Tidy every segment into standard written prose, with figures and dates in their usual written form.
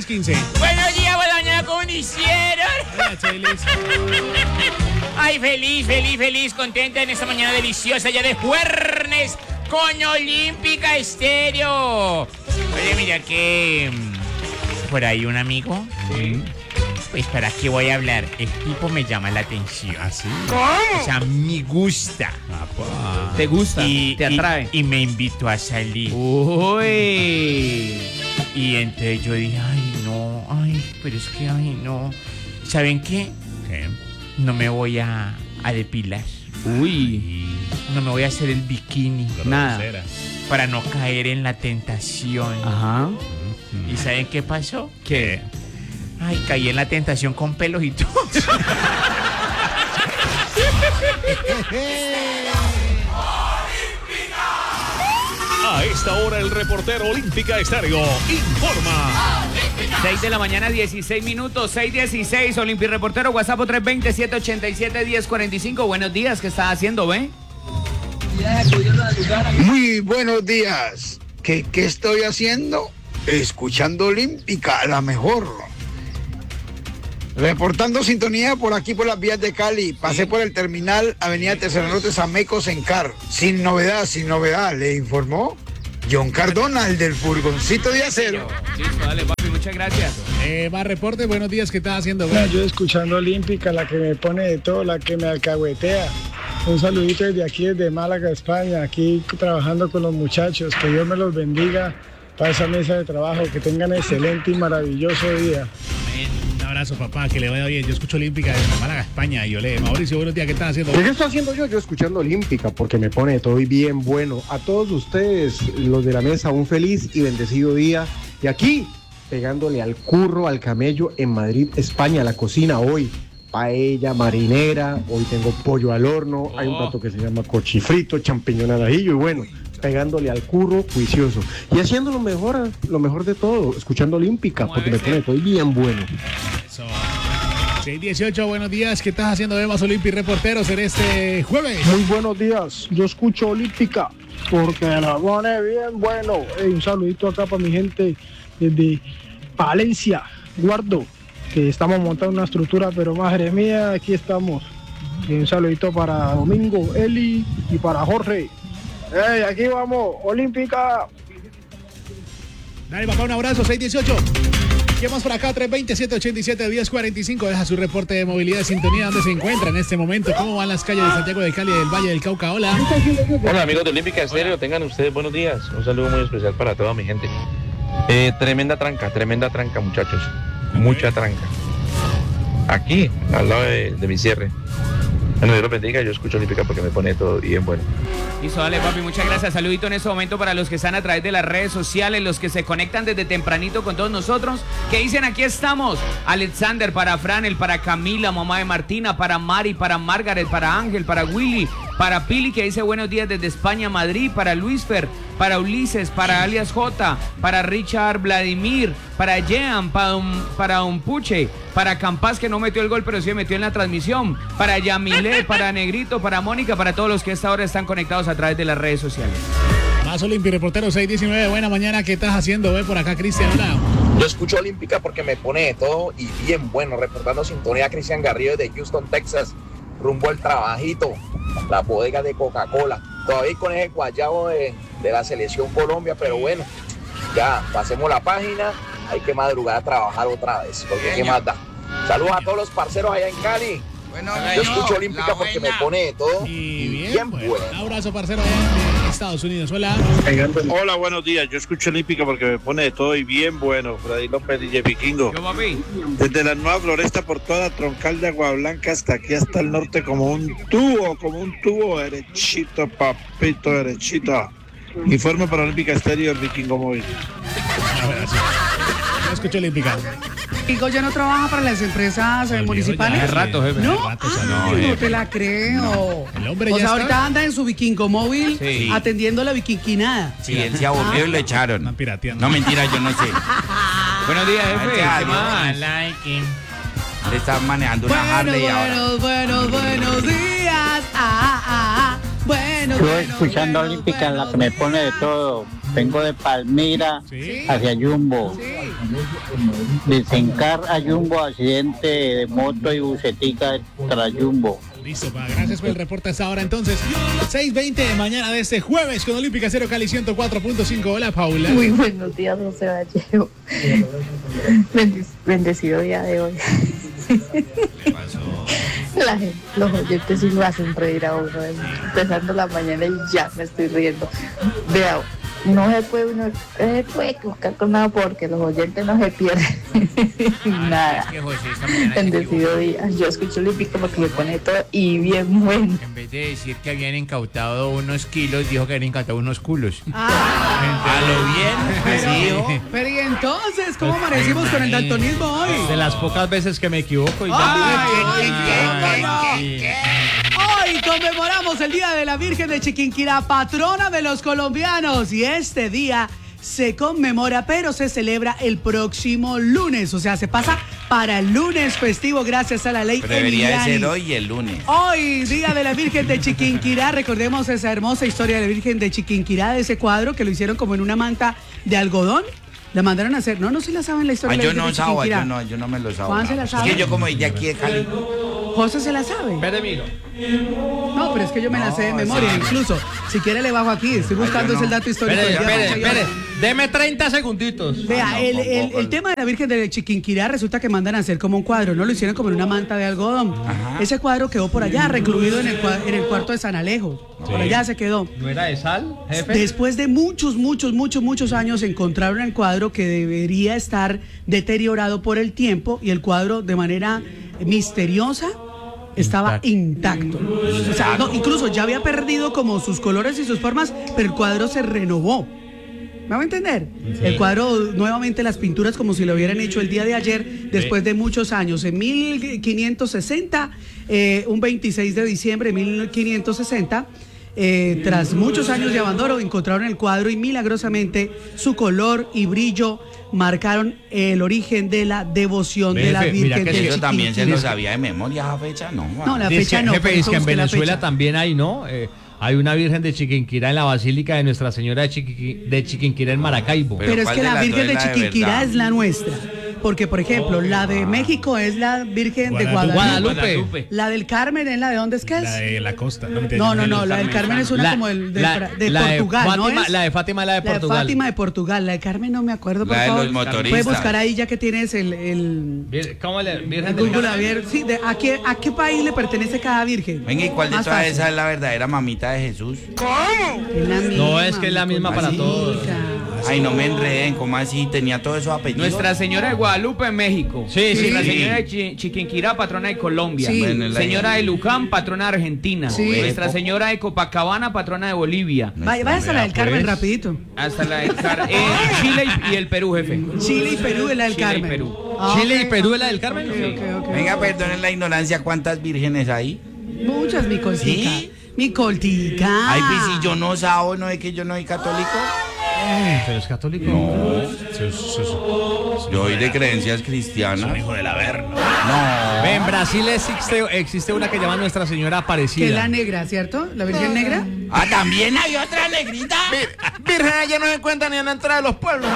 315. Buenos días, buena mañana, ¿cómo hicieron? Hola, Chelis. Ay, feliz, contenta en esta mañana deliciosa ya de jueves con Olímpica Estéreo. Oye, mira que por ahí un amigo. Sí. Pues para qué voy a hablar, el tipo me llama la atención. ¿Así? O sea, me gusta. ¿Te gusta? ¿Te atrae? Y me invitó a salir. Uy. Y entonces yo dije, pero es que, no. ¿Saben qué? ¿Qué? No me voy a depilar. Uy. No me voy a hacer el bikini. Nada. Grosera. Para no caer en la tentación. Ajá. ¿Y saben qué pasó? ¿Qué? Ay, caí en la tentación con pelos y todo. A esta hora el reportero Olímpica Estéreo informa. 6 de la mañana, 16 minutos, 6:16, Olimpi Reportero, WhatsApp 320-787-1045. Buenos días, ¿qué estás haciendo, ve? Muy buenos días. ¿Qué estoy haciendo? Escuchando Olímpica, la mejor. Reportando sintonía por aquí por las vías de Cali. Pasé por el terminal Avenida Tercera Norte Samecos en CAR. Sin novedad, le informó John Cardona, el del furgoncito de acero. Listo, dale, papi, muchas gracias. Más reporte, buenos días, ¿qué estás haciendo? Yo escuchando Olímpica, la que me pone de todo, la que me alcahuetea. Un saludito desde aquí, desde Málaga, España, aquí trabajando con los muchachos. Que Dios me los bendiga para esa mesa de trabajo. Que tengan excelente y maravilloso día. Un abrazo, papá, que le vaya bien. Yo escucho Olímpica desde Málaga, España. Y olé, Mauricio, buenos días, ¿qué estás haciendo? ¿Qué estoy haciendo yo? Yo escuchando Olímpica porque me pone de todo y bien bueno. A todos ustedes, los de la mesa, un feliz y bendecido día. Y aquí, pegándole al curro, al camello en Madrid, España, la cocina hoy. Paella marinera, hoy tengo pollo al horno, hay un plato que se llama cochifrito, champiñón al ajillo y bueno, pegándole al curro juicioso. Y haciendo lo mejor de todo, escuchando Olímpica porque me pone de todo y bien bueno. Eso. 6:18, buenos días, ¿qué estás haciendo? Vemos Olímpica Reporteros en este jueves. Muy buenos días, yo escucho Olímpica porque la pone bien bueno. Un saludito acá para mi gente desde Valencia, Guardo, que estamos montando una estructura, pero madre mía, aquí estamos. Y un saludito para Domingo, Eli y para Jorge. ¡Hey, aquí vamos, Olímpica! Dale, papá, un abrazo, 6:18. ¿Qué más por acá? 320-787-1045. Deja su reporte de movilidad de sintonía. ¿Dónde se encuentra en este momento? ¿Cómo van las calles de Santiago de Cali y del Valle del Cauca? Hola. Hola, amigos de Olímpica Estéreo. Tengan ustedes buenos días. Un saludo muy especial para toda mi gente. Tremenda tranca, muchachos. Mucha tranca. Aquí, al lado de mi cierre. Bueno, Dios los bendiga, yo escucho Olímpica porque me pone todo bien bueno. Listo, dale, papi, muchas gracias. Saludito en este momento para los que están a través de las redes sociales, los que se conectan desde tempranito con todos nosotros, que dicen aquí estamos. Alexander, para Franel, para Camila, mamá de Martina, para Mari, para Margaret, para Ángel, para Willy, para Pili, que dice buenos días desde España, Madrid, para Luisfer, para Ulises, para alias J, para Richard Vladimir, para Jean, para Don Puche, para Campas, que no metió el gol, pero sí metió en la transmisión, para Yamile, para Negrito, para Mónica, para todos los que a esta hora están conectados a través de las redes sociales. Más Olímpica Reportero 619, buena mañana, ¿qué estás haciendo? Ve por acá, Cristian, hola. Yo escucho Olímpica porque me pone de todo y bien bueno, reportando sintonía Cristian Garrido desde Houston, Texas, rumbo al trabajito, la bodega de Coca-Cola, todavía con ese guayabo de la selección Colombia, pero bueno, ya pasemos la página, hay que madrugar a trabajar otra vez, porque qué más da. Saludos a todos los parceros allá en Cali. Bueno, yo escucho Olímpica porque me pone de todo y bien bueno. Un abrazo, parcero, de Estados Unidos. Hola. Hola, buenos días. Yo escucho Olímpica porque me pone de todo y bien bueno. Freddy López, DJ Vikingo. Yo, papi. Desde la Nueva Floresta por toda Troncal de Agua Blanca hasta aquí, hasta el norte, como un tubo derechito, papito, derechito. Informe para Olímpica Estéreo, el Vikingo Móvil. Yo escucho Olímpica. Vikingo ya no trabaja para las empresas municipales. Hace rato, jefe. No, no te la creo. El hombre o ya sea, está. ahorita anda en su Vikingo móvil atendiendo la vikinquinada. Sí, él se aburrió y lo echaron. Están pirateando. No, mentira, yo no sé. Buenos días, jefe. ¿Qué más? Le están manejando una Harley ahora. Buenos días. Bueno, Yo bueno, escuchando bueno, Olímpica, bueno, la que me pone de todo. Vengo de Palmira hacia Jumbo. De Sencar a Jumbo, accidente de moto y bucetica tras Jumbo. Listo, pa. Gracias por el reporte hasta ahora. Entonces, 6:20 de mañana de este jueves con Olímpica Estéreo Cali 104.5. Hola, Paula. Muy buenos días, José Vallejo. Bendecido día de hoy. Los oyentes sí me hacen reír a uno, empezando la mañana y ya me estoy riendo. Vea, no se puede buscar con nada porque los oyentes no se pierden nada. Bendecido día. Yo escucho Olímpica porque me pone todo y bien bueno. En vez de decir que habían incautado unos kilos, dijo que habían incautado unos culos. A lo bien. Pero y entonces, ¿cómo amanecimos con el daltonismo hoy? De las pocas veces que me equivoco y Hoy conmemoramos el Día de la Virgen de Chiquinquirá, patrona de los colombianos. Y este día se conmemora, pero se celebra el próximo lunes. O sea, se pasa para el lunes festivo gracias a la ley Debería Emiliani. ser hoy y el lunes. Hoy, Día de la Virgen de Chiquinquirá. Recordemos esa hermosa historia de la Virgen de Chiquinquirá, de ese cuadro que lo hicieron como en una manta de algodón. La mandaron a hacer. No se la saben la historia de la Virgen de Chiquinquirá. Yo no me lo sabo. Juan se la sabe. Es que yo como de aquí de Cali. José se la sabe. No, pero es que yo me la sé de memoria. Incluso, si quiere le bajo aquí. Estoy buscando ese dato histórico. Espere. Deme 30 segunditos. Vea, el tema de la Virgen de Chiquinquirá resulta que mandan a hacer como un cuadro. No lo hicieron como en una manta de algodón. Ese cuadro quedó por allá, recluido en el cuarto de San Alejo. Sí. Por allá se quedó. ¿No era de sal, jefe? Después de muchos años encontraron el cuadro que debería estar deteriorado por el tiempo y el cuadro de manera misteriosa estaba intacto. O sea, no, incluso ya había perdido como sus colores y sus formas, pero el cuadro se renovó. ¿Me va a entender? Sí. El cuadro, nuevamente las pinturas como si lo hubieran hecho el día de ayer, después de muchos años. En 1560, un 26 de diciembre de 1560, tras muchos años de abandono, encontraron el cuadro y milagrosamente su color y brillo marcaron el origen de la devoción de la Virgen de Chiquinquirá. Yo también se lo sabía de memoria esa fecha, ¿no? No, la fecha no. Jefe, es que en Venezuela también hay, ¿no? Hay una Virgen de Chiquinquirá en la Basílica de Nuestra Señora de Chiquinquirá en Maracaibo. Pero es que la Virgen de Chiquinquirá es la nuestra. Porque, por ejemplo, la de México es la Virgen de Guadalupe. La del Carmen es la de ¿dónde es que es? La de la costa. No, la del Carmen es una como de Portugal, Fátima, ¿no es? La de Fátima es la de Portugal. La de Fátima de Portugal. La de Carmen no me acuerdo, por favor. favor. La de los motoristas. Puedes buscar ahí ya que tienes ¿Cómo le Virgen de Google? Sí, ¿a qué país le pertenece cada virgen? Venga, ¿y cuál de todas esas es la verdadera mamita de Jesús? ¿Cómo? No, es que es la misma para todos. Ay, no me enreden, ¿cómo así? Tenía todos esos apellidos. Nuestra Señora de Guadalupe en México. Sí. Nuestra Señora de Chiquinquirá, patrona de Colombia. Sí. Bueno, Señora de Luján, patrona de Argentina. Sí. Nuestra Señora de Copacabana, patrona de Bolivia. Vaya hasta la del Carmen, rapidito. Hasta la del Carmen. Chile y el Perú, jefe. Chile y Perú es la del Carmen. Chile y Perú. ¿Chile y Perú es la del Carmen? Okay. Venga, perdonen la ignorancia, ¿cuántas vírgenes hay? Muchas, mi coltica. ¿Sí? Mi coltica. Ay, pues si yo no sabo, ¿no es que yo no soy católico? ¿Pero es católico? No. Yo soy de creencias cristianas. Hijo del Averno. No. En Brasil existe una que llama Nuestra Señora Aparecida. Que es la negra, ¿cierto? ¿La Virgen negra? Ah, ¿también hay otra negrita? Virgen allá no se encuentra ni en la entrada de los pueblos.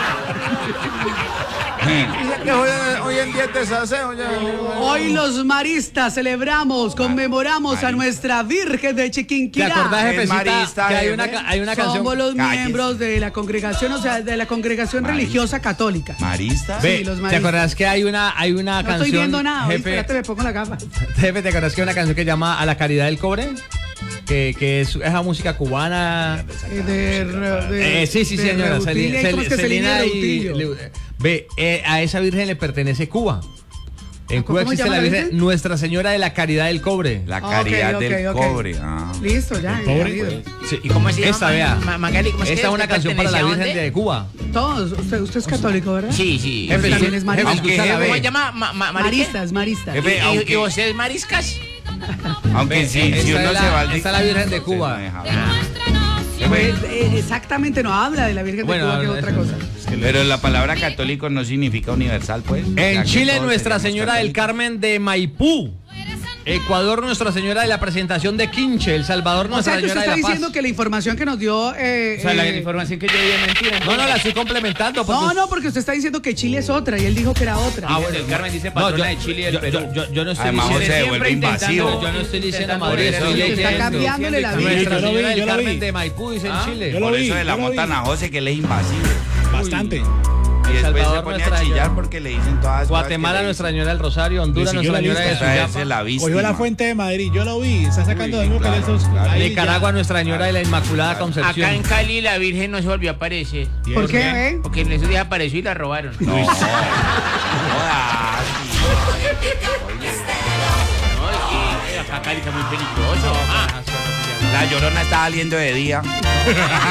Dice que hoy en día es desaseo ya. Hoy los maristas celebramos, conmemoramos a nuestra Virgen de Chiquinquirá. ¿Te acordás, jefecita, que hay una canción? Somos los miembros de la congregación, o sea, de la congregación religiosa católica. ¿Maristas? Sí, los maristas. ¿Te acordás que hay una no canción? estoy viendo nada, jefe, espérate, me pongo la gafa. Jefe, ¿te acordás que hay una canción que llama A la Caridad del Cobre? Que es esa música cubana. Sí, señora. Celina y ve, a esa virgen le pertenece Cuba. En Cuba existe la Virgen Nuestra Señora de la Caridad del Cobre. La Caridad del Cobre. Listo, ya. Sí, ¿y cómo se llama? Esta, vea. Magali, ¿cómo esta es una canción para la Virgen de Cuba. Todos. Usted es católico, ¿verdad? Sí. Jefe, también es marista. ¿Cómo se llama? Maristas. Jefe, ¿Y usted es mariscas? Aunque si uno se va al esta es la Virgen de Cuba. Exactamente, no habla de la Virgen de Cuba, que es otra cosa. Pero la palabra católico no significa universal, pues. En Chile, Nuestra Señora del Carmen de Maipú. Ecuador, Nuestra Señora de la Presentación de Quinche. El Salvador, Nuestra Señora de la Paz. O sea, que usted está diciendo que la información que nos dio... o sea, la información que yo di es mentira. No, la estoy complementando. No, porque usted está diciendo que Chile es otra y él dijo que era otra. Bueno, el Carmen dice patrona de Chile y del Perú. Yo no estoy Además, diciendo... se vuelve invasivo. Yo no estoy diciendo Madrid, estoy Está leyendo. cambiándole la vida. Nuestra Señora del yo lo Carmen vi. de Maipú, dice en Chile. Por eso de la montan a José que él es invasivo. Bastante. Y después Salvador, se pone a Nuestra chillar Señora. porque le dicen todas Guatemala, Nuestra Señora del Rosario. Honduras, Le Nuestra siguió Señora la de lista. Esa Suyapa. es la víctima. Cogió la fuente de Madrid, yo lo vi. Está sacando de mismo que esos. ahí Nicaragua, ya. Nuestra Señora de la Inmaculada Concepción. Acá en Cali la Virgen no se volvió a aparecer. ¿Por qué? Porque en esos días apareció y la robaron. No. No, es que acá Cali está muy peligroso. La Llorona está saliendo de día.